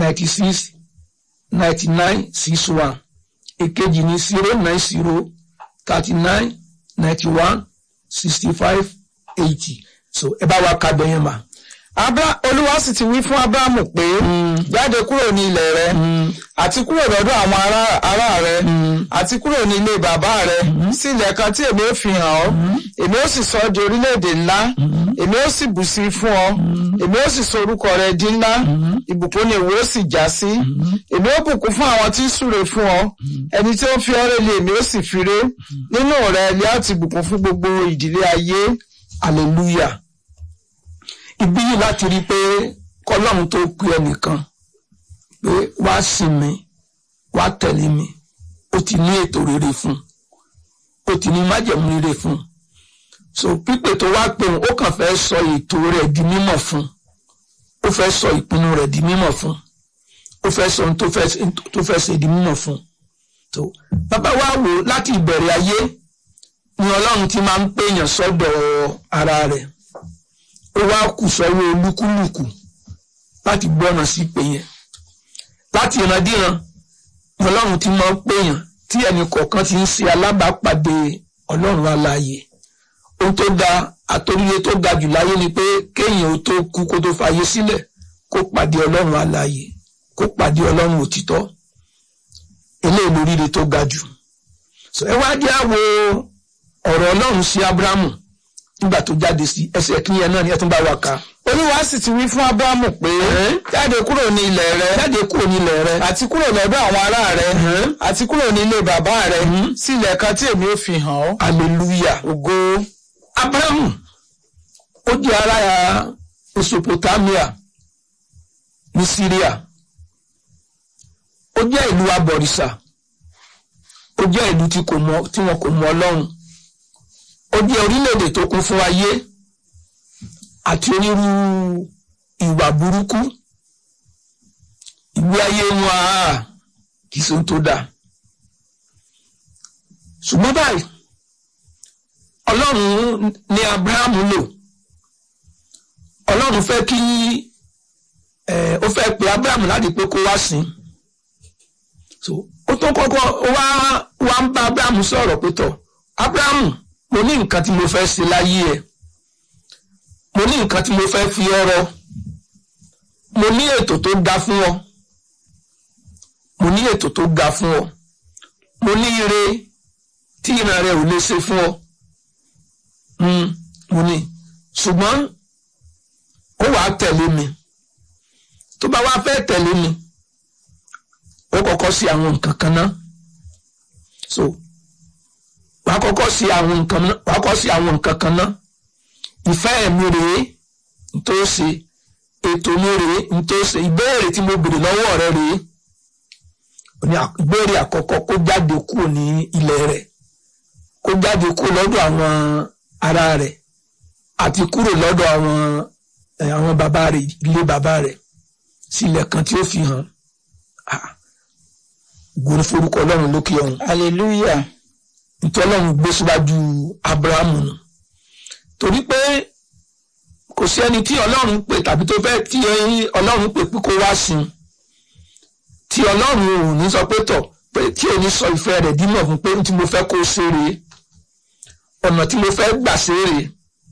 96 99 61. Èkejì ní 090 39 91 65 80. So ẹ bá wa ka bẹ̀yẹn mà. Olúwa sì ti wí fún Ábúráhámù pé jáde kúrò ní ilẹ̀ rẹ àti kúrò lọ́dọ̀ àwọn ará rẹ àti kúrò ní ilé bàbá rẹ sí ilẹ̀ kan tí èmi ó fi hàn ọ́. Èmi ó sì sọ ọ́ di orílẹ̀-èdè ńlá, èmi ó sì bù sí fún ọ, èmi ó sì sọ orúkọ rẹ di ńlá, ìbùkún ni ìwọ ó sì já sí. Èmi ó bùkún fún àwọn tí ń súre fún ọ, ẹni tí ó fi ọ́ rélé èmi ó sì fi ré. Nínú rẹ ni a ti bùkún fún gbogbo ìdílé ayé. Hallelujah. Ibi yìí láti rí pé kọ́lọ́run tó pe ẹnìkan pé wá sìn mí, wá tẹ̀lé mi, ó ti ní ètò rere fún, ó ti ní májẹ̀mú rere fún. So pípè tó wá pé ó kàn fẹ́ sọ ètò rẹ̀ di mímọ̀ fún, ó fẹ́ sọ ìpinnu rẹ̀ di mímọ̀ fún, ó fẹ́ sọ ohun tó fẹ́ ṣe di mímọ̀ fún. So bàbá wa wò láti ìbẹ̀rẹ̀ ayé ni Ọlọ́run ti máa ń pèèyàn sọ́dọ̀ ara rẹ̀. Ó wá kù sọ́wọ́ olúkúlùkù láti gbọ́nà sí pé yẹn. Láti ìrandíran Ọlọ́run ti máa ń pèèyàn tí ẹnì kọ̀ọ̀kan ti ń ṣe alábàápàdé Ọlọ́run alààyè. Ohun tó ga àtòríye tó ga jù láyé ni pé kéèyàn ó tó kú kó tó fàyè sílẹ̀ kó pàdé Ọlọ́run alààyè, kó pàdé Ọlọ́run òtítọ́. Eléyìí lóríire tó ga jù. So ẹ wá dí àwọ ọ̀rọ̀ Ọlọ́run sí Ábúráhámù nígbà tó jáde sí ẹsẹ̀ kíyẹn náà ni ẹ tún bá wa kà. Olúwa sì ti wí fún Ábúráhámù pé jáde kúrò ní ilẹ̀ rẹ, jáde kúrò ní ilẹ̀ rẹ àti kúrò lọ́dọ̀ àwọn ará rẹ àti kúrò ní ilé bàbá rẹ sí ilẹ̀ kan tí èmi ó fi hàn ọ́. Hallelujah. Ògo. Ábúráhámù ó jẹ́ ará Mesopotamia ní Syria. Ó jẹ́ ìlú abọ̀rìṣà, ó jẹ́ ìlú tí wọn kò mọ Ọlọ́run. Ó jẹ́ orílẹ̀-èdè tó kún fún ayé àti onírúurú ìwà burúkú. Ìgbé ayé wọn kì í ṣe ohun tó dáa. Ṣùgbọ́n báyìí Ọlọ́run ní Ábúráhámù lò. Ọlọ́run fẹ́ kí ó fẹ́ pe Ábúráhámù láti pé kó wá sìn. So ó tó kọ́kọ́ wá ń bá Ábúráhámù sọ̀rọ̀ pé tọ̀ Ábúráhámù, mo ní nǹkan tí mo fẹ́ ṣe láyé ẹ, mo ní nǹkan tí mo fẹ́ fi ọrọ̀, mo ní ètò tó ga fún ọ, mo ní ètò tó ga fún ọ, mo ní ire tí ìran rẹ ò lè ṣe fún ọ. Mo ní ṣùgbọ́n ó wàá tẹ̀lé mi. Tó bá wá fẹ́ tẹ̀lé mi ó kọ́kọ́ sí àwọn nǹkan kan náà. So wàá kọ́kọ́ sí àwọn nǹkan kan náà. Ìfẹ́ mi rèé tó ṣe, ètò mi rèé tó ṣe, ìbéèrè tí mo béèrè lọ́wọ́ rẹ rèé. Ìbéèrè àkọ́kọ́ kó jáde kúrò ní ilẹ̀ rẹ̀, kó jáde kúrò lọ́dọ̀ àwọn ará rẹ̀ àti kúrò lọ́dọ̀ àwọn bàbá rẹ̀, ilé bàbá rẹ̀ sí ilẹ̀ kan tí ó fi hàn. Gbóni forúkọ Ọlọ́run lókè ọ̀run. Hallelujah. Nítorí Ọlọ́run gbé síwájú Ábúráhámù nù. Torí pé kò sí ẹni tí Ọlọ́run pè tàbí tó fẹ́ tí Ọlọ́run pè pé kó wá sìn. Tí Ọlọ́run ò ní sọ pé tọ̀ pé tí ò ní sọ ìfẹ́ rẹ̀ dímọ̀ fún pé tí mo fẹ́ kó ṣe rèé, ọ̀nà tí mo fẹ́ gbà ṣe rèé,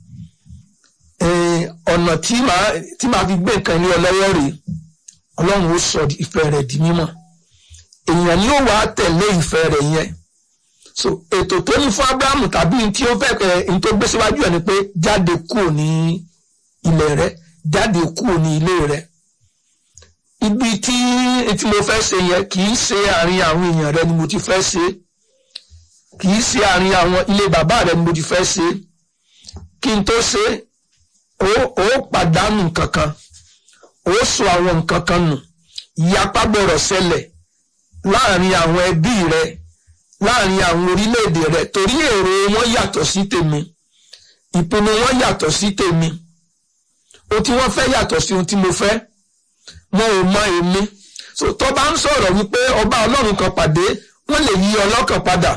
ọ̀nà tí màá fi gbé nǹkan ní ọlọ́wọ́ rèé. Ọlọ́run ó sọ ìfẹ́ rẹ̀ di mímọ̀. Èèyàn ni ó wá tẹ̀lé ìfẹ́ rẹ̀ yẹn. So ètò tó ní fún Ábúráhámù tàbí tí ó fẹ́ tó gbé síwájú ẹ̀ ni pé jáde kúrò ní ilẹ̀ rẹ̀, jáde kúrò ní ilé rẹ̀. Ibi tí mo fẹ́ ṣe yẹn kì í ṣe àárín àwọn èèyàn rẹ ni mo ti fẹ́ ṣe, kì í ṣe àárín àwọn ilé bàbá rẹ ni mo ti fẹ́ ṣe. Kí n tó ṣe ó pàdánù nǹkan kan, ó sọ àwọn nǹkan kan nù. Ìyapa gbọ́dọ̀ ṣẹlẹ̀ láàrin àwọn ẹbí rẹ, láàrin àwọn orílẹ̀-èdè rẹ, torí èrò wọn yàtọ̀ sí tèmi, ìpinnu wọn yàtọ̀ sí tèmi, ohun tí wọ́n fẹ́ yàtọ̀ sí ohun tí mo fẹ́, wọn ò mọ èmi. So tó bá ń sọ̀rọ̀ wípé ọba Ọlọ́run kan pàdé, wọ́n lè yí ọlọ́kàn padà.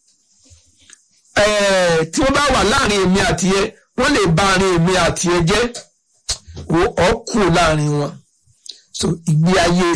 Tí wọ́n bá wà láàrin èmi àti ẹ, wọ́n lè bà àárín èmi àti ẹ jẹ́, ó kù láàrin wọn. So ìgbé ayé